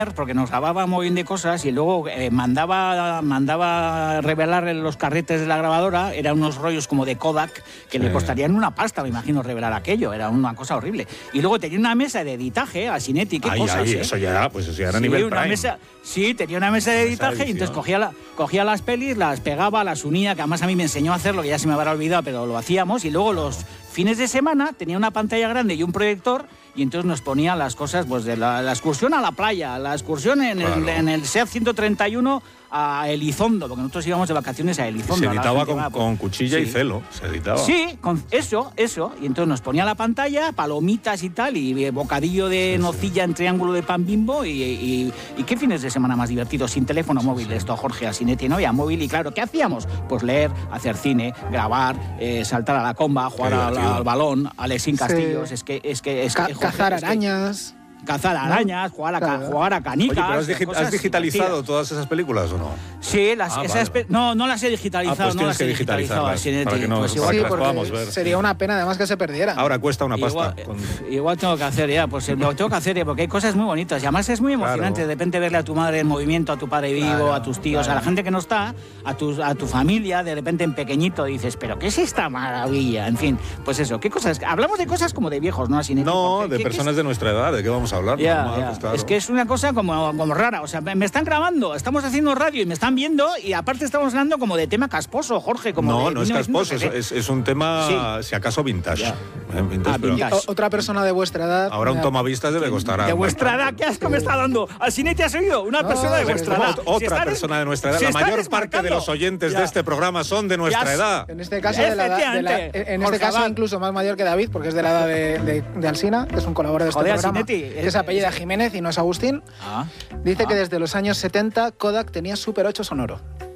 porque nos grababa muy bien de cosas y luego mandaba revelar los carretes de la grabadora. Eran unos rollos como de Kodak que le costarían una pasta, me imagino, revelar aquello. Era una cosa horrible. Y luego tenía una mesa de editaje, Asinetti, qué cosas. Eso ya era nivel una Prime. Mesa, sí, tenía una mesa de editaje y entonces cogía las pelis, las pegaba, las unía, que además a mí me enseñó a hacerlo, que ya se me habrá olvidado, pero lo hacíamos. Y luego los fines de semana tenía una pantalla grande y un proyector. Y entonces nos ponía las cosas, pues de la excursión a la playa, la excursión en el SEAT 131 a Elizondo, porque nosotros íbamos de vacaciones a Elizondo. Se editaba con cuchilla y celo, se editaba. Sí, con eso. Y entonces nos ponía la pantalla, palomitas y tal, y bocadillo de nocilla en triángulo de pan Bimbo, y qué fines de semana más divertidos, sin teléfono móvil, esto, Jorge Asinetti, no había móvil, y claro, ¿qué hacíamos? Pues leer, hacer cine, grabar, saltar a la comba, jugar al balón, Alexín Castillos, es que cazar arañas. Cazar arañas, jugar a canicas. Oye, pero ¿has digitalizado todas esas películas o no? Sí, no las he digitalizado. Pues tienes que digitalizarlas para que pues las porque podamos ver. Sería una pena además que se perdieran. Ahora cuesta una pasta. Igual tengo que hacer ya, pues lo tengo que hacer porque hay cosas muy bonitas y además es muy emocionante de repente verle a tu madre en movimiento, a tu padre vivo, a tus tíos, a la gente que no está, a tu familia, de repente en pequeñito dices, pero ¿qué es esta maravilla? En fin, pues eso, ¿qué cosas? Hablamos de cosas como de viejos, ¿no? No, de personas de nuestra edad, ¿de qué vamos a hablar? Pues claro. Es que es una cosa como rara, o sea, me están grabando, estamos haciendo radio y me están viendo y aparte estamos hablando como de tema casposo, Jorge. No es casposo, es un tema, si acaso, vintage. Vintage. Otra persona de vuestra edad. Ahora un tomavistas debe costar. ¿De vuestra edad? ¿Qué asco me está dando? Asinetti, ¿has oído? Una persona de vuestra edad. Otra persona de nuestra edad. La mayor parte de los oyentes de este programa son de nuestra edad. En este caso, en este caso incluso más mayor que David, porque es de la edad de Alsina, que es un colaborador de este programa. Asinetti, que se apellida Jiménez y no es Agustín. Dice que desde los años 70 Kodak tenía Super 8 sonoro.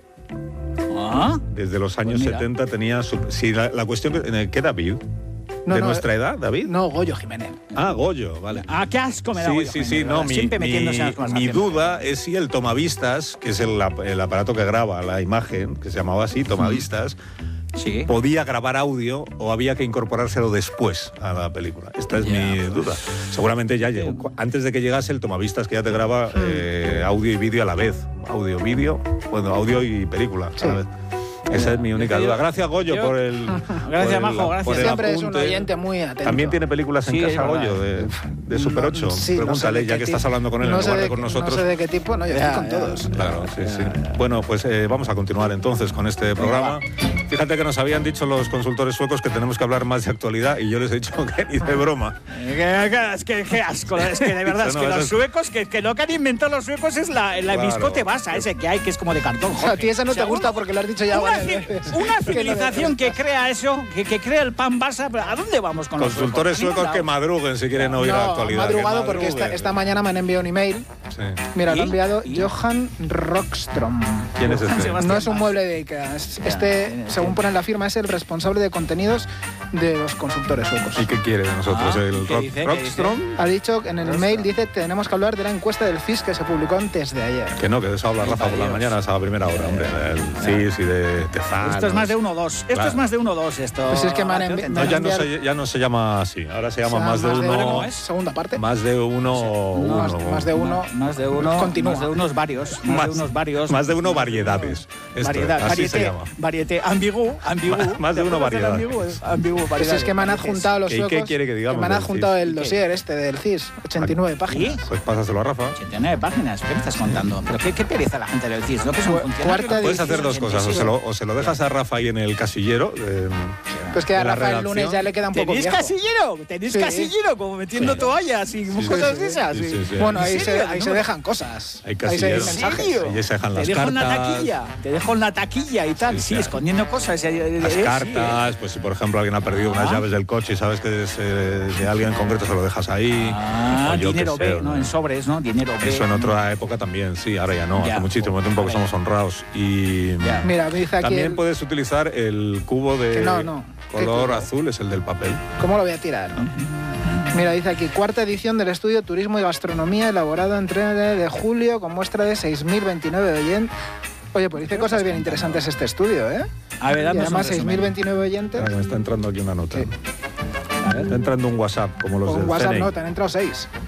Desde los años 70 tenía... la cuestión... ¿Qué David? ¿De nuestra edad, David? No, Goyo Jiménez. Goyo, vale. Qué asco me da Goyo Jiménez, no, siempre metiéndose en las cosas. Mi duda es si el tomavistas, que es el aparato que graba la imagen, que se llamaba así, tomavistas, podía grabar audio o había que incorporárselo después a la película. Esta es mi duda. Seguramente ya llegó. Antes de que llegase el tomavistas, que ya te graba audio y vídeo a la vez. Audio y película a la vez. Esa es mi única duda. Gracias, Goyo, por el... Gracias, Majo, gracias. Siempre es un oyente muy atento. También tiene películas en casa, Goyo, de Super 8. Pregúntale, no sé ya que estás hablando con él en lugar de con nosotros. No sé de qué tipo, yo estoy con todos. Claro, sí. Bueno, pues vamos a continuar entonces con este programa. Fíjate que nos habían dicho los consultores suecos que tenemos que hablar más de actualidad y yo les he dicho que ni de broma. Es que qué asco, es que de verdad, es que los suecos, que lo que han inventado los suecos es la biscote basa ese que hay, que es como de cartón. A ti esa no te gusta porque lo has dicho ya varias veces. Una civilización que crea eso, que crea el pan basa, ¿a dónde vamos con los consultores suecos que madruguen si quieren oír la actualidad? Madrugado porque esta mañana me han enviado un email. Mira, lo ha enviado Johan Rockström. ¿Quién es este? No es un mueble de Ikea. Según pone en la firma, es el responsable de contenidos de los consultores suecos. ¿Y qué quiere de nosotros el Rockström? Ha dicho en el email, dice, tenemos que hablar de la encuesta del CIS que se publicó antes de ayer. Que no, que de eso habla Rafa por la mañana, a primera hora, hombre. Del CIS y de Tezal. Esto es más de 1-2. Esto es más de 1-2, esto. Pues es que ya no se llama así. Ahora se llama más de uno. Segunda parte. Más de uno. Más de uno. Continúa. Más de unos varios. Más de uno variedades. Así se llama. Variete. Ambigú. Más de uno variedad. Ambigú. Pues es que me han adjuntado los suecos. ¿Qué quiere que digamos? Me han adjuntado el dossier del CIS. 89 páginas. Pues pásaselo a Rafa. 89 páginas. ¿Qué me estás contando? ¿Pero qué pereza la gente del CIS? ¿No? Que son puedes hacer dos cosas. O se lo dejas a Rafa ahí en el casillero. Pues que a Rafa el lunes ya le queda un poco viejo. ¿Tenéis casillero? Como metiendo toallas y cosas de esas. Bueno, ahí se dejan cosas. Hay casilleros. Ahí se mensajes. Ahí se dejan las cartas. Te dejo en la taquilla y tal. Sí, escondiendo cosas. Las cartas, pues si por ejemplo alguien ha perdido unas llaves del coche y sabes que es de alguien en concreto, se lo dejas ahí. Dinero B, ¿no? En sobres, ¿no? Dinero B. Eso en otra época también, sí, ahora ya no. Hace muchísimo tiempo que somos honrados. Y mira, me dice aquí también puedes utilizar el cubo de color azul, es el del papel. ¿Cómo lo voy a tirar? Mira, dice aquí, cuarta edición del estudio Turismo y Gastronomía, elaborado en 3 de julio, con muestra de 6.029 oyentes. Oye, pues dice cosas bien interesantes este estudio, ¿eh? A ver, y además 6.029 oyentes. Me está entrando aquí una nota. Está entrando un WhatsApp, como los del WhatsApp CNI. no, te han entrado 6.